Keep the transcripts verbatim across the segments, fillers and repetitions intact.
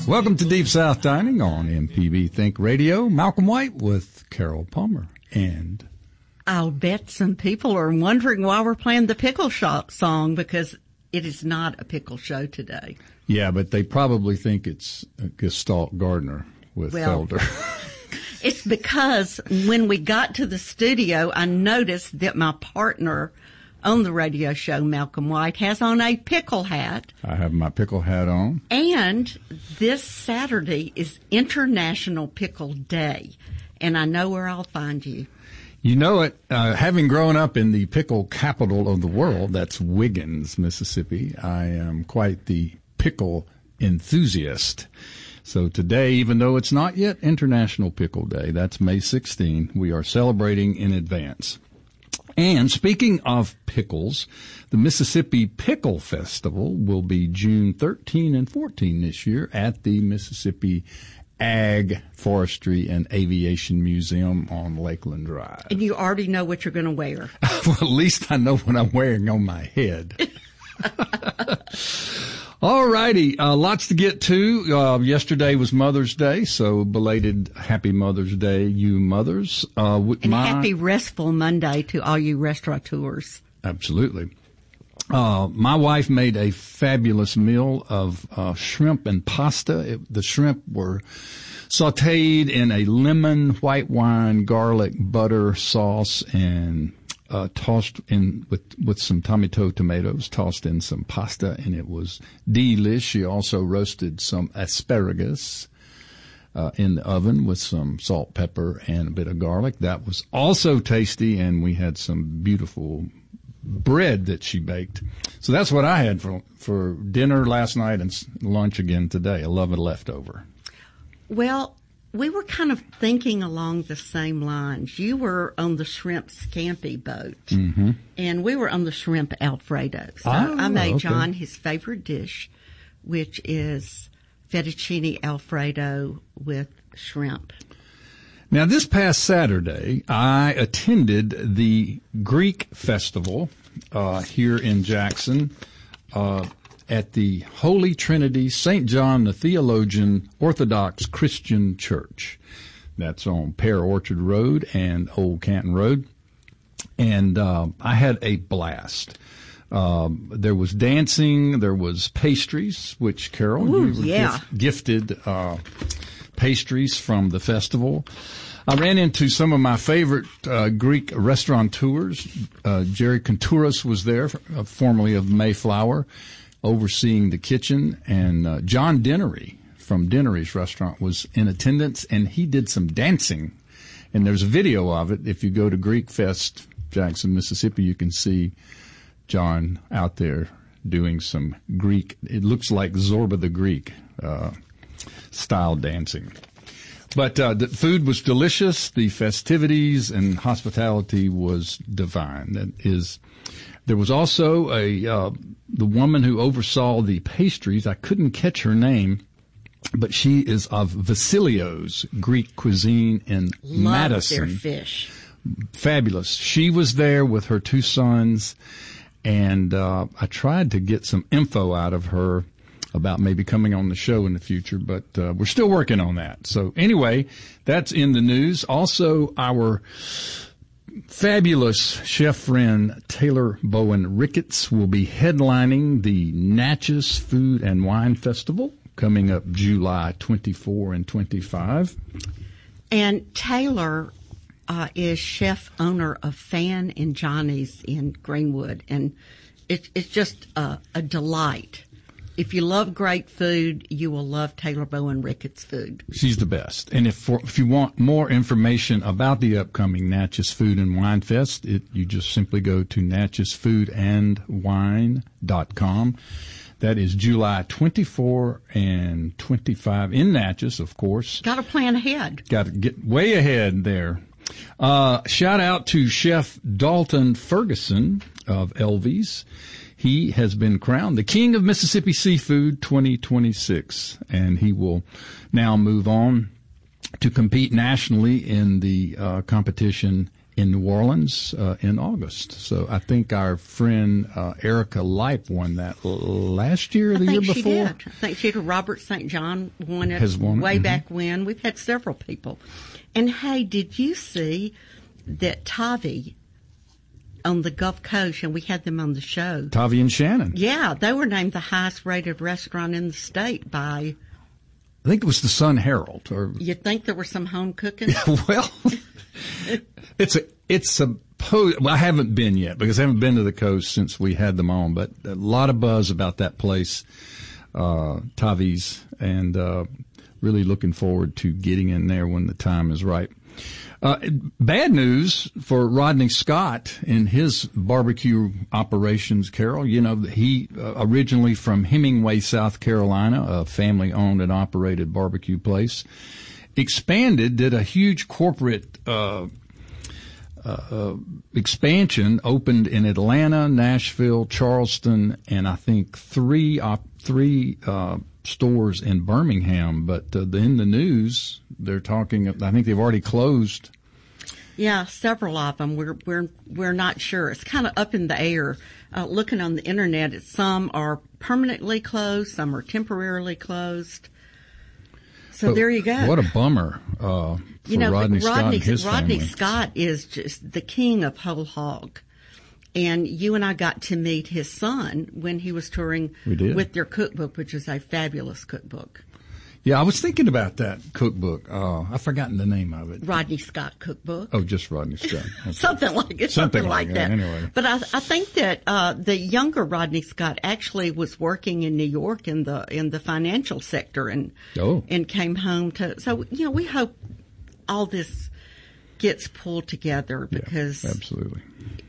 Welcome to Deep South Dining on M P B Think Radio. Malcolm White with Carol Palmer. And I'll bet some people are wondering why we're playing the Pickle Shop song, because it is not a pickle show today. Yeah, but they probably think it's Gestalt Gardner with well, Felder. It's because when we got to the studio, I noticed that my partner on the radio show, Malcolm White, has on a pickle hat. I have my pickle hat on. And this Saturday is International Pickle Day. And I know where I'll find you. You know it. Uh, having grown up in the pickle capital of the world, that's Wiggins, Mississippi, I am quite the pickle enthusiast. So today, even though it's not yet International Pickle Day, that's May sixteenth, we are celebrating in advance. And speaking of pickles, the Mississippi Pickle Festival will be June thirteenth and fourteenth this year at the Mississippi Ag, Forestry, and Aviation Museum on Lakeland Drive. And you already know what you're going to wear. Well, at least I know what I'm wearing on my head. All righty, uh, lots to get to. Uh, yesterday was Mother's Day, so belated Happy Mother's Day, you mothers. Uh, with and my, happy restful Monday to all you restaurateurs. Absolutely. Uh, my wife made a fabulous meal of uh, shrimp and pasta. It, the shrimp were sauteed in a lemon, white wine, garlic, butter sauce, and Uh, tossed in with, with some tomato tomatoes, tossed in some pasta, and it was delish. She also roasted some asparagus, uh, in the oven with some salt, pepper, and a bit of garlic. That was also tasty, and we had some beautiful bread that she baked. So that's what I had for, for dinner last night and lunch again today. I love a leftover. Well, we were kind of thinking along the same lines. You were on the shrimp scampi boat, mm-hmm. and we were on the shrimp Alfredo. So oh, I made okay. John his favorite dish, which is fettuccine Alfredo with shrimp. Now, this past Saturday, I attended the Greek Festival uh, here in Jackson, uh, at the Holy Trinity Saint John the Theologian Orthodox Christian Church. That's on Pear Orchard Road and Old Canton Road. And uh, I had a blast. Um, there was dancing, there was pastries, which, Carol, Ooh, you were yeah. gift- gifted uh, pastries from the festival. I ran into some of my favorite uh, Greek restaurateurs. Uh, Jerry Kontouris was there, uh, formerly of Mayflower, overseeing the kitchen, and uh, John Dennery from Dennery's restaurant was in attendance, and he did some dancing. And there's a video of it. If you go to Greek Fest, Jackson, Mississippi, you can see John out there doing some Greek, it looks like Zorba the Greek uh, style dancing. But uh, the food was delicious. The festivities and hospitality was divine. That is, there was also a uh, the woman who oversaw the pastries. I couldn't catch her name, but she is of Vasilio's Greek cuisine in Love Madison. Their fish. Fabulous. She was there with her two sons, and uh, I tried to get some info out of her about maybe coming on the show in the future, but uh, we're still working on that. So anyway, that's in the news. Also, our fabulous chef friend Taylor Bowen Ricketts will be headlining the Natchez Food and Wine Festival coming up July twenty-fourth and twenty-fifth. And Taylor uh, is chef owner of Fan and Johnny's in Greenwood, and it, it's just uh, a delight. If you love great food, you will love Taylor Bowen Ricketts' food. She's the best. And if for, if you want more information about the upcoming Natchez Food and Wine Fest, it, you just simply go to natchez food and wine dot com. That is July twenty-fourth and twenty-fifth in Natchez, of course. Got to plan ahead. Got to get way ahead there. Uh, shout out to Chef Dalton Ferguson of Elvies. He has been crowned the King of Mississippi Seafood twenty twenty-six, and he will now move on to compete nationally in the uh, competition in New Orleans uh, in August. So I think our friend uh, Erica Leip won that l- last year or I the year think she before. did. I think she did. Robert Saint John won it Has won it, way mm-hmm. back when. We've had several people. And hey, did you see that Tavi on the Gulf Coast, and we had them on the show. Tavi and Shannon. Yeah, they were named the highest rated restaurant in the state by, I think it was the Sun Herald. Or you'd think there was some home cooking? Well, it's a, it's supposed, well, I haven't been yet because I haven't been to the coast since we had them on, but a lot of buzz about that place, uh, Tavi's, and, uh, really looking forward to getting in there when the time is right. Uh, bad news for Rodney Scott in his barbecue operations, Carol. You know, he uh, originally from Hemingway, South Carolina, a family owned and operated barbecue place, expanded, did a huge corporate, uh, uh, expansion, opened in Atlanta, Nashville, Charleston, and I think three, op- three, uh, stores in Birmingham, but uh, in the news they're talking. I think they've already closed. Yeah, several of them. We're we're we're not sure. It's kind of up in the air. Uh, looking on the internet, it's, some are permanently closed, some are temporarily closed. So but there you go. What a bummer uh, for you know, Rodney, Rodney Scott and his Rodney family. Scott is just the king of whole hog. And you and I got to meet his son when he was touring We did. with their cookbook, which is a fabulous cookbook. Yeah, I was thinking about that cookbook. Uh, I've forgotten the name of it. Rodney Scott Cookbook. Oh, just Rodney Scott. Okay. something like it. Something Something, like like that, that. anyway. But I, I think that uh, the younger Rodney Scott actually was working in New York in the in the financial sector and Oh. and came home to. So you know, we hope all this gets pulled together because Yeah, absolutely.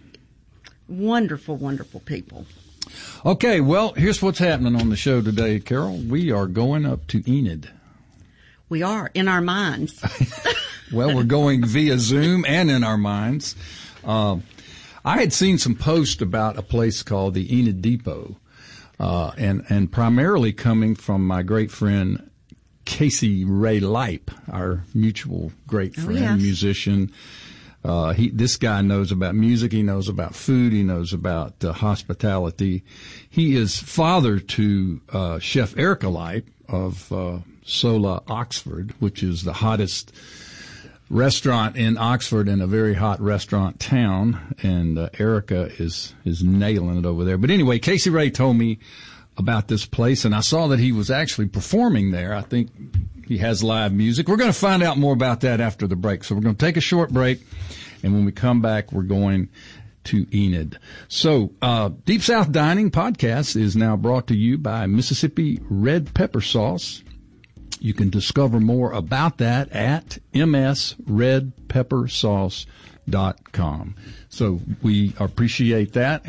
wonderful, wonderful people. Okay, well, here's what's happening on the show today, Carol. We are going up to Enid. We are in our minds. Well, we're going via Zoom and in our minds. Um, I had seen some posts about a place called the Enid Depot, uh, and, and primarily coming from my great friend Casey Ray Leip, our mutual great Oh, friend, yes. musician. Uh, he, this guy knows about music. He knows about food. He knows about uh, hospitality. He is father to uh, Chef Erica Leip of uh, Sola Oxford, which is the hottest restaurant in Oxford and a very hot restaurant town. And uh, Erica is is nailing it over there. But anyway, Casey Ray told me about this place, and I saw that he was actually performing there. I think he has live music. We're going to find out more about that after the break. So we're going to take a short break, and when we come back, we're going to Enid. So, uh, Deep South Dining Podcast is now brought to you by Mississippi Red Pepper Sauce. You can discover more about that at m s red pepper sauce dot com. So we appreciate that.